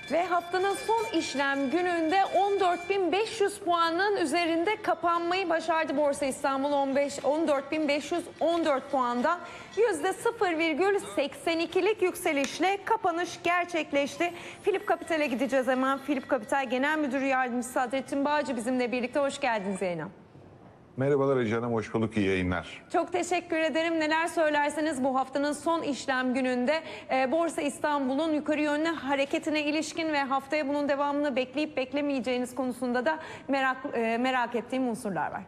Ve haftanın son işlem gününde 14.500 puanın üzerinde kapanmayı başardı Borsa İstanbul. 14.514 puanda %0,82'lik yükselişle kapanış gerçekleşti. Philip Capital'e gideceğiz hemen. Philip Capital Genel Müdürü Yardımcısı Sadrettin Bağcı bizimle birlikte. Hoş geldiniz yayına. Merhabalar Ece Hanım, hoş bulduk, iyi yayınlar. Çok teşekkür ederim. Neler söylerseniz bu haftanın son işlem gününde Borsa İstanbul'un yukarı yönlü hareketine ilişkin ve haftaya bunun devamını bekleyip beklemeyeceğiniz konusunda da merak ettiğim unsurlar var.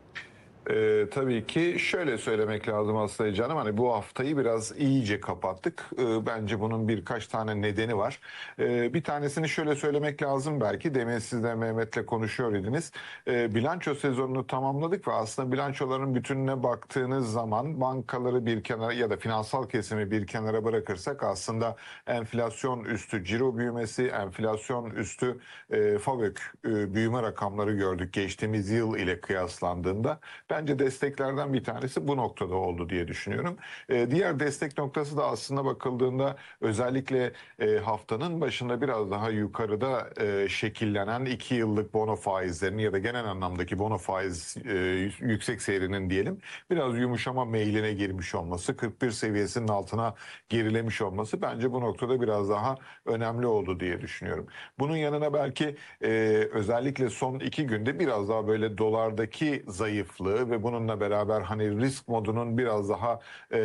Tabii ki şöyle söylemek lazım aslında canım, hani bu haftayı biraz iyice kapattık. Bence bunun birkaç tane nedeni var. Bir tanesini şöyle söylemek lazım, belki demin siz de Mehmet'le konuşuyor idiniz. Bilanço sezonunu tamamladık ve aslında bilançoların bütününe baktığınız zaman bankaları bir kenara ya da finansal kesimi bir kenara bırakırsak aslında enflasyon üstü ciro büyümesi, enflasyon üstü FAVÖK büyüme rakamları gördük geçtiğimiz yıl ile kıyaslandığında. Bence desteklerden bir tanesi bu noktada oldu diye düşünüyorum. Diğer destek noktası da aslında bakıldığında özellikle haftanın başında biraz daha yukarıda şekillenen 2 yıllık bono faizlerinin ya da genel anlamdaki bono faiz yüksek seyrinin diyelim biraz yumuşama meyline girmiş olması, 41 seviyesinin altına gerilemiş olması bence bu noktada biraz daha önemli oldu diye düşünüyorum. Bunun yanına belki özellikle son 2 günde biraz daha böyle dolardaki zayıflığı ve bununla beraber hani risk modunun biraz daha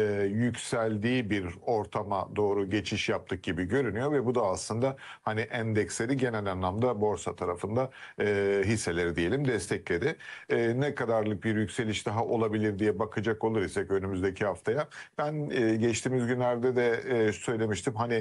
yükseldiği bir ortama doğru geçiş yaptık gibi görünüyor ve bu da aslında hani endeksleri genel anlamda borsa tarafında hisseleri diyelim destekledi. Ne kadarlık bir yükseliş daha olabilir diye bakacak olur isek önümüzdeki haftaya, ben geçtiğimiz günlerde de söylemiştim, hani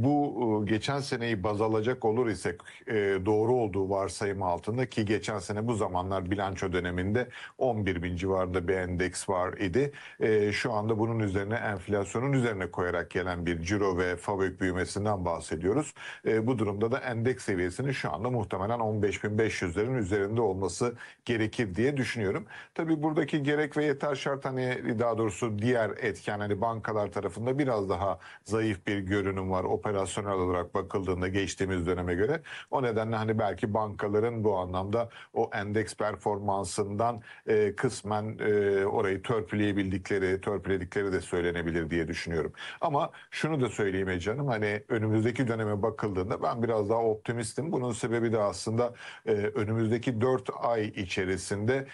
bu geçen seneyi baz alacak olur isek doğru olduğu varsayımı altında, ki geçen sene bu zamanlar bilanço döneminde 11.000 civarında bir endeks var idi. Şu anda bunun üzerine enflasyonun üzerine koyarak gelen bir ciro ve FAVÖK büyümesinden bahsediyoruz. Bu durumda da endeks seviyesinin şu anda muhtemelen 15.500'lerin üzerinde olması gerekir diye düşünüyorum. Tabii buradaki gerek ve yeter şart, hani daha doğrusu diğer etken, hani bankalar tarafında biraz daha zayıf bir görünüm var operasyonel olarak bakıldığında geçtiğimiz döneme göre. O nedenle hani belki bankaların bu anlamda o endeks performansından kısmen orayı törpüledikleri de söylenebilir diye düşünüyorum. Ama şunu da söyleyeyim Ece Hanım, hani önümüzdeki döneme bakıldığında ben biraz daha optimistim. Bunun sebebi de aslında önümüzdeki 4 ay içerisinde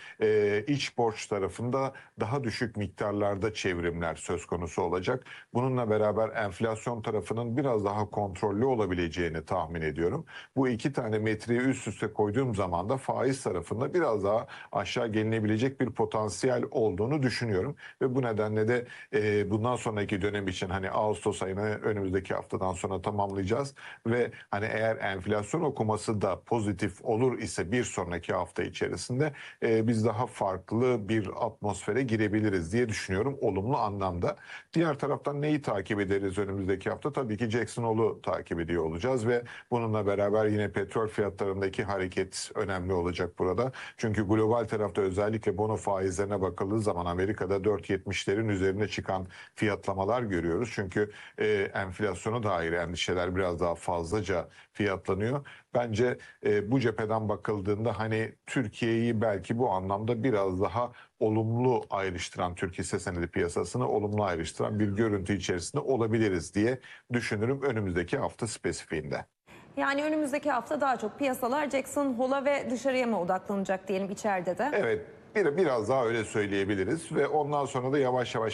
iç borç tarafında daha düşük miktarlarda çevrimler söz konusu olacak. Bununla beraber enflasyon tarafının biraz daha kontrollü olabileceğini tahmin ediyorum. Bu iki tane metreyi üst üste koyduğum zaman da faiz tarafında biraz daha aşağı gelinebilecek bir potansiyel olduğunu düşünüyorum ve bu nedenle de bundan sonraki dönem için hani Ağustos ayını önümüzdeki haftadan sonra tamamlayacağız ve hani eğer enflasyon okuması da pozitif olur ise bir sonraki hafta içerisinde biz daha farklı bir atmosfere girebiliriz diye düşünüyorum olumlu anlamda. Diğer taraftan neyi takip ederiz önümüzdeki hafta? Tabii ki Jackson Hole'u takip ediyor olacağız ve bununla beraber yine petrol fiyatlarındaki hareket önemli olacak burada. Çünkü global tarafta özellikle bono faizlerine bakıldığı zaman Amerika'da 4.70'lerin üzerine çıkan fiyatlamalar görüyoruz. Çünkü enflasyona dair endişeler biraz daha fazlaca fiyatlanıyor. Bence bu cepheden bakıldığında hani Türkiye'yi belki bu anlamda biraz daha olumlu ayrıştıran, Türk hisse senedi piyasasını olumlu ayrıştıran bir görüntü içerisinde olabiliriz diye düşünürüm önümüzdeki hafta spesifiğinde. Yani önümüzdeki hafta daha çok piyasalar Jackson Hole'a ve dışarıya mı odaklanacak diyelim içeride de? Evet, biraz daha öyle söyleyebiliriz ve ondan sonra da yavaş yavaş